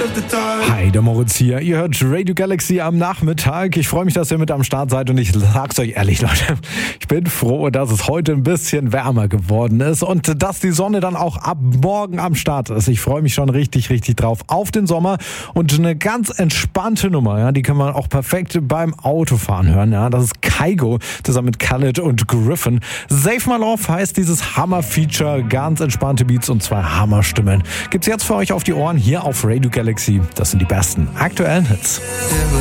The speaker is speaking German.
Hi, der Moritz hier. Ihr hört Radio Galaxy am Nachmittag. Ich freue mich, dass ihr mit am Start seid und ich sag's euch ehrlich, Leute, ich bin froh, dass es heute ein bisschen wärmer geworden ist und dass die Sonne dann auch ab morgen am Start ist. Ich freue mich schon richtig drauf auf den Sommer und eine ganz entspannte Nummer, ja, die kann man auch perfekt beim Autofahren hören, ja. Das ist Kygo zusammen mit Khaled und Griffin. Save My Love heißt dieses Hammer-Feature, ganz entspannte Beats und zwei Hammerstimmen. Gibt's jetzt für euch auf die Ohren hier auf Radio Galaxy. Das sind die besten aktuellen Hits.